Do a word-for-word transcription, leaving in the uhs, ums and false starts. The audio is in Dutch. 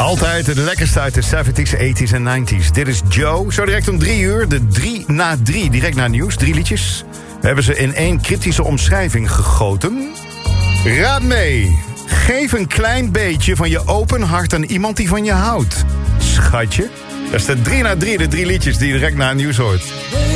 Altijd het lekkerste uit de zeventies, tachtiger en negentiger. Dit is Joe. Zo direct om drie uur, de drie na drie. Direct na nieuws, drie liedjes. We hebben ze in één cryptische omschrijving gegoten. Raad mee. Geef een klein beetje van je open hart aan iemand die van je houdt. Schatje. Dat is de drie na drie, de drie liedjes die je direct na het nieuws hoort.